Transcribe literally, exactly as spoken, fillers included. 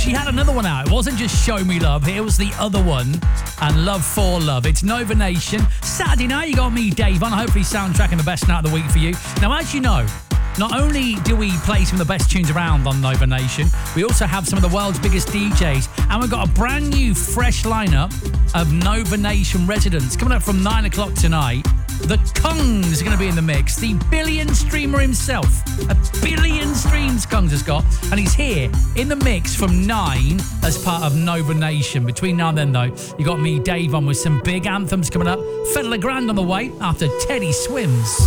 she had another one out. It wasn't just Show Me Love. Here was the other one, and Love for Love. It's Nova Nation. Saturday night, you got me, Dave, on. Hopefully soundtracking the best night of the week for you. Now, as you know, not only do we play some of the best tunes around on Nova Nation, we also have some of the world's biggest D Js, and we've got a brand new, fresh lineup of Nova Nation residents coming up from nine o'clock tonight. The Kongs are going to be in the mix. The billion streamer himself. A billion streams Kongs has got, and he's here in the mix from nine as part of Nova Nation. Between now and then, though, you got me, Dave, on with some big anthems coming up. Fedde Le Grand on the way after Teddy Swims.